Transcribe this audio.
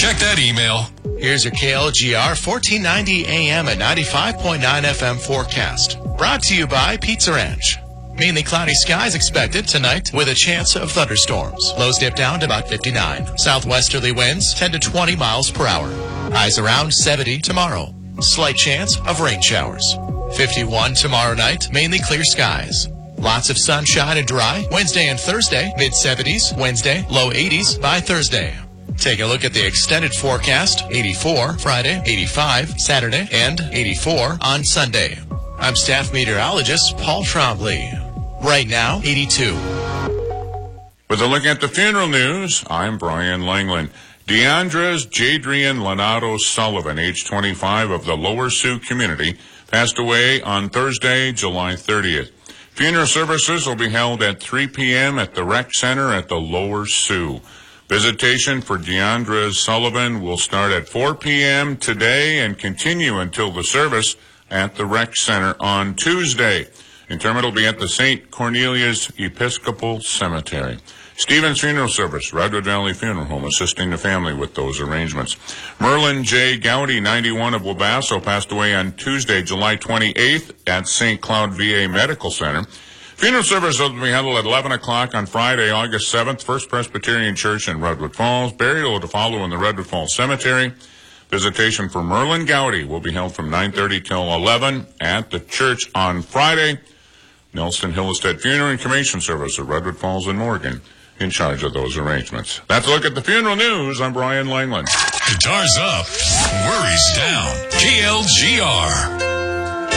Check that email. Here's your KLGR 1490 AM at 95.9 FM forecast. Brought to you by Pizza Ranch. Mainly cloudy skies expected tonight with a chance of thunderstorms. Lows dip down to about 59. Southwesterly winds 10 to 20 miles per hour. Highs around 70 tomorrow. Slight chance of rain showers. 51 tomorrow night, mainly clear skies. Lots of sunshine and dry. Wednesday and Thursday, mid-70s. Wednesday, low 80s by Thursday. Take a look at the extended forecast. 84 Friday, 85 Saturday, and 84 on Sunday. I'm staff meteorologist Paul Trombley. Right now, 82. With a look at the funeral news, I'm Brian Langland. Deandra's Jadrian Lenato Sullivan, age 25, of the Lower Sioux community, passed away on Thursday, July 30th. Funeral services will be held at 3 p.m. at the Rec Center at the Lower Sioux. Visitation for Deandra Sullivan will start at 4 p.m. today and continue until the service at the Rec Center on Tuesday. Interment will be at the St. Cornelius Episcopal Cemetery. Stevens Funeral Service, Redwood Valley Funeral Home, assisting the family with those arrangements. Merlin J. Gowdy, 91, of Wabasso, passed away on Tuesday, July 28th at St. Cloud VA Medical Center. Funeral service will be held at 11 o'clock on Friday, August 7th, First Presbyterian Church in Redwood Falls. Burial to follow in the Redwood Falls Cemetery. Visitation for Merlin Gowdy will be held from 9:30 till 11 at the church on Friday. Nelson Hillestead Funeral and Cremation Service of Redwood Falls and Morgan in charge of those arrangements. That's a look at the funeral news. I'm Brian Langland. Guitars up, worries down. KLGR.